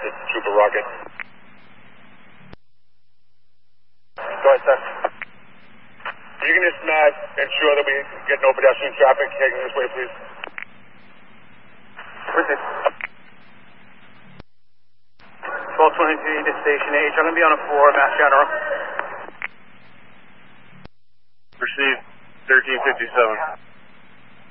the Trooper Rocket. Go ahead, sir. You can just ensure that we get no pedestrian traffic heading this way, please. What's it? 1223 to Station H. I'm going to be on a 4, Mass General. Proceed, 1357.